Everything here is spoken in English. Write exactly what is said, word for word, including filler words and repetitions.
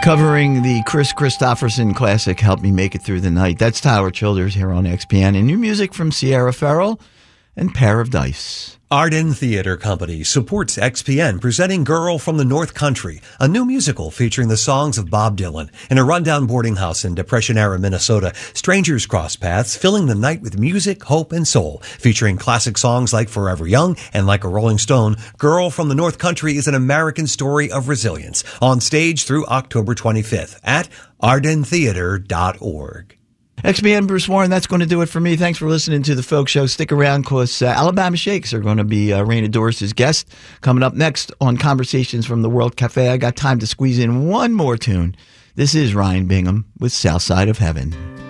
Covering the Chris Christopherson classic, Help Me Make It Through the Night. That's Tyler Childers here on X P N. And new music from Sierra Farrell and Pair of Dice. Arden Theater Company supports X P N, presenting Girl from the North Country, a new musical featuring the songs of Bob Dylan. In a rundown boarding house in Depression-era Minnesota, strangers cross paths, filling the night with music, hope, and soul. Featuring classic songs like Forever Young and Like a Rolling Stone, Girl from the North Country is an American story of resilience. On stage through October twenty-fifth at arden theater dot org. X B N Bruce Warren, that's going to do it for me. Thanks for listening to The Folk Show. Stick around because uh, Alabama Shakes are going to be uh, Raina Doris' guest. Coming up next on Conversations from the World Cafe, I got time to squeeze in one more tune. This is Ryan Bingham with South Side of Heaven.